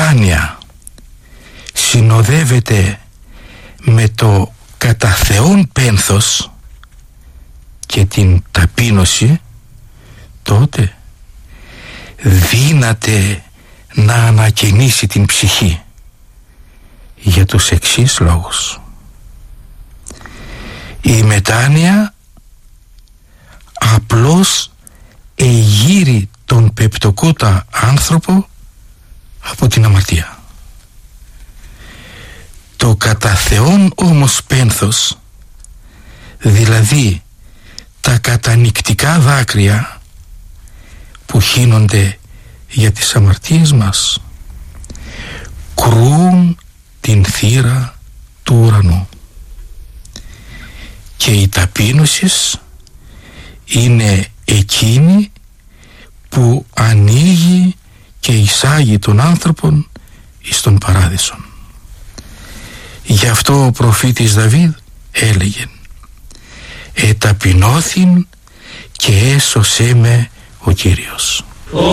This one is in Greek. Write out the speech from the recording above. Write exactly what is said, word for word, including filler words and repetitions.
μετάνοια συνοδεύεται με το κατά Θεόν πένθος και την ταπείνωση, τότε δύναται να ανακαινήσει την ψυχή για τους εξής λόγους. Η μετάνοια απλώς εγείρει τον πεπτοκότα άνθρωπο από την αμαρτία. Το κατά Θεόν όμως πένθος, δηλαδή τα κατανυκτικά δάκρυα που χύνονται για τις αμαρτίες μας, κρούν την θύρα του ουρανού. Και η ταπείνωση είναι εκείνη που ανοίγει και εισάγει τον άνθρωπον εις τον παράδεισον. Γι' αυτό ο προφήτης Δαβίδ έλεγε: «Εταπεινώθην και έσωσέ με ο Κύριος».